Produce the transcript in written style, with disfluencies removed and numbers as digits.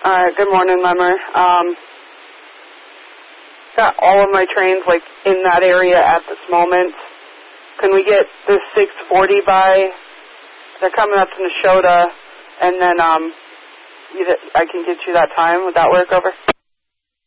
Good morning, Lemmer. Got all of my trains, like, in that area at this moment. Can we get this 6:40 by? They're coming up to Neshota, and then I can get you that time. Would that work over?